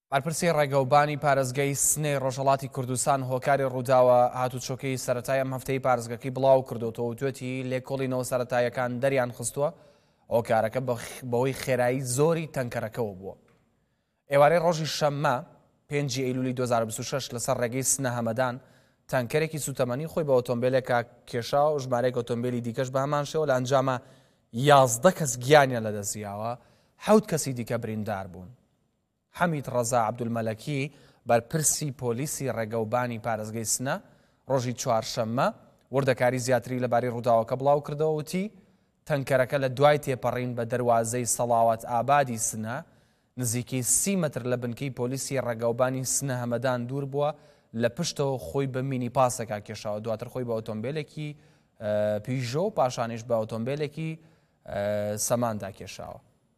بەرپرسی ڕێگەوبانی پارێزگای سنەی ڕۆژهەڵاتی کوردستان هۆکاری ڕووداوە هاتوچۆکەی سەرەتای ئەم هەفتەی پارێزگەکەی بڵاو کردوتەوە و توێتی لێکۆڵینەوە سەرەتاییەکان دەریان خستووە هۆکارەکە بەهۆی خێرایی زۆری تەنکەرەکەەوە بووە. ئێوارەی ڕۆژی شەممە 5 ئەیلولی 2026 لەسەر ڕێگەی سنە هەمەدان تانکەرێکی سوتەمەنی خۆی بە ئۆتۆمبیلێکا کێشا و ژمارەیەک ئۆتۆمبیلی دیکەش بە هەمان شێوە لە ئەنجامە 11 کەس گیانیان لەدەستیاوە 7 کەسی دیکە بریندار بوون. حەمید ڕەزا عەبدولمەلەکی بەرپرسی پۆلیسی ڕێگەوبانی پارێزگای سنە ڕۆژی چوارشەممە وردەکاری زیاتری لەبارەی ڕووداوەکە بڵاو کردەوە وتی تەنکەرەکە لە دوای تێپەڕین بە دەروازەی سەڵاوات ئابادی سنە نزیکەی 30 مەتر لە بنکەی پۆلیسی ڕێگەوبانی سنە هەمەدان دوور بووە لە پشتەوە خۆی بە مینی پاسەکە کێشاوە دواتر خۆی بە ئۆتۆمبیلێکی پیژۆ و پاشانیش بە ئۆتۆمبیلێکی سەماندا کێشاوە.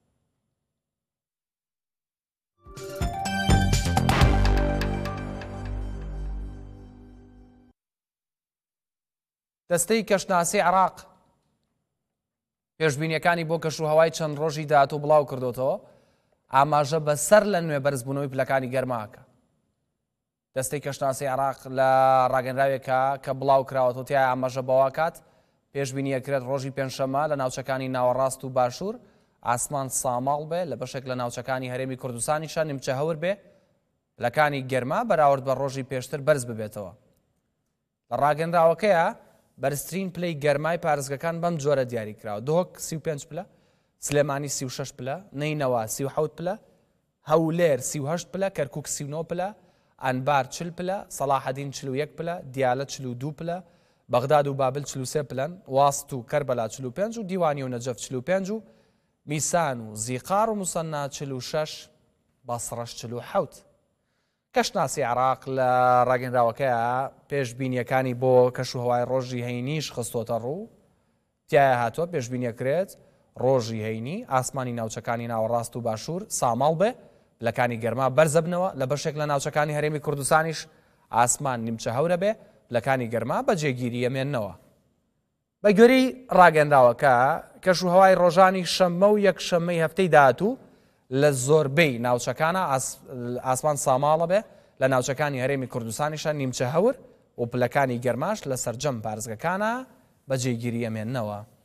دەستەی کەشناسی عێراق پێشبینیەکانی بۆ کەشوهەوای چەند ڕۆژی داهاتوو بڵاو کردوتەوە ئاماژە بەسەر لە نوێ بەرزبوونەوەی پلەکانی گەرماکە. دەستەی کەشناسی عێراق لە ڕاگەنراوێکە کە بڵاو کراوەتەوە تیا ئاماژە بەوا کات پێشبینیەکرێت ڕۆژی پێنجشەممە لە ناوچەکانی ناوەڕاست و باشوور ئاسمان ساماڵ بێ لە بەشێک لە ناوچەکانی هەرێمی کوردستانیشان نیمچە هەور بێ پلەکانی گەرما بەراورد بە ڕۆژی پێشتر بەرز ببێتەوە. لە ڕاگەنراوەکەیە بەرزترین پلەی گەرمای پارێزگەکان بەم جۆرە دیاری کراوە. دۆک 35 پلە، سلێمانی 36 پلە، نەینەوە 37 پلە، هەولێر 38 پلە، کەرکووک 39 پلە، ئەنبار 40 پلە، سەلاحەدین 41 پلە، دیالە 42 پلە، بەغداد و بابل 43 پلەن، واست و کەربەلا 45 و دیوانی و نەجەف 45 و میسان و زیقار و موسەنا 46 بەسڕەش 47. کەشناسی عێراق لە ڕاگەنراوەکەیە پێشبینیەکانی بۆ کەشوهەوای ڕۆژی هەینیش خستۆتە ڕوو تایە هاتووە پێشبینیەکرێت ڕۆژی هەینی ئاسمانی ناوچەکانی ناوەڕاست و باشوور ساماڵ بێ پلەکانی گەرما بەرزە بنەوە لە بەشێک لە ناوچەکانی هەرێمی کوردستانیش ئاسمان نیمچە هەورە بێ پلەکانی گەرما بە جێگیری ئەمێننەوە. بە گوێرەی ڕاگەنداوەکە کەشوهەوای ڕۆژانی شەممە و یەکشەممەی هەفتەی داهاتوو لە زۆربەی ناوچەکانە ئاسمان ساماڵە بێ لە ناوچەکانی هەرێمی کوردستانیشان نیمچە هەور و پلەکانی گەرماش لە سەرجەم پارێزگەکانە بە جێگیری ئەمێننەوە.